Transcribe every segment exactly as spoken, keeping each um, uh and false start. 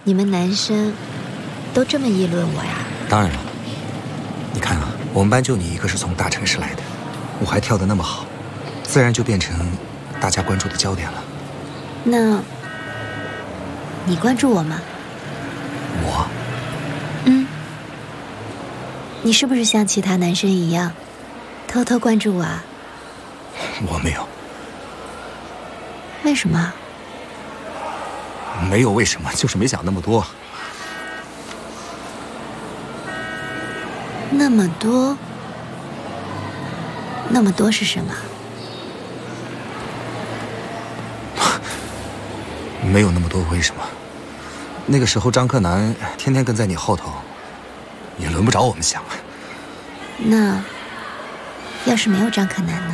你们男生都这么议论我呀？ 当然了，你看啊，我们班就你一个是从大城市来的，舞还跳得那么好，自然就变成大家关注的焦点了。 那你关注我吗？ 我？ 嗯。你是不是像其他男生一样，偷偷关注我啊？ 我没有。 为什么？ 没有为什么，就是没想那么多。 那么多？那么多是什么？ 没有那么多为什么。那个时候张克南天天跟在你后头，也轮不着我们想。 那要是没有张克南呢？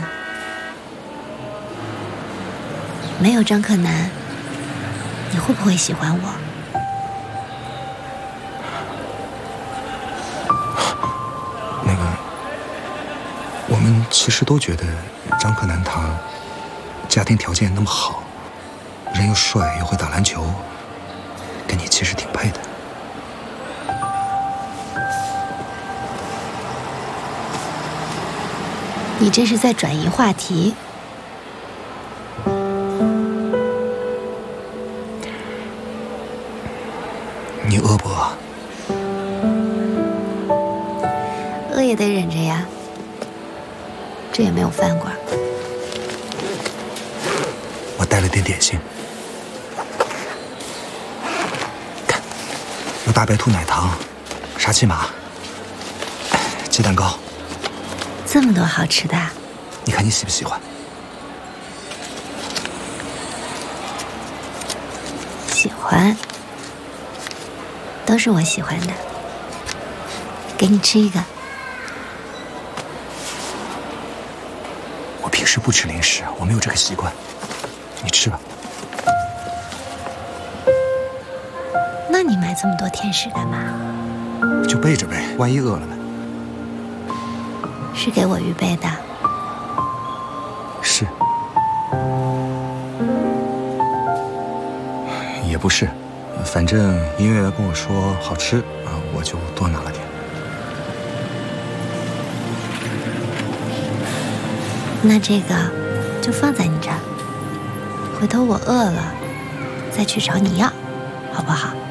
没有张克南，你会不会喜欢我？ 那个，我们其实都觉得张克南他家庭条件那么好，人又帅又会打篮球，跟你其实挺配的。 你这是在转移话题。 你饿不饿？ 饿也得忍着呀，这也没有饭馆。 我带了点点心，看，有大白兔奶糖、沙琪玛、鸡蛋糕， 这么多好吃的， 你看你喜不喜欢？ 喜欢。都是我喜欢的，给你吃一个。 我平时不吃零食，我没有这个习惯。你吃吧。 那你买这么多甜食干嘛？ 就备着呗，万一饿了呢？ 是给我预备的。 是。也不是。反正音乐员跟我说好吃啊，我就多拿了点。 那这个就放在你这儿，回头我饿了再去找你要，好不好？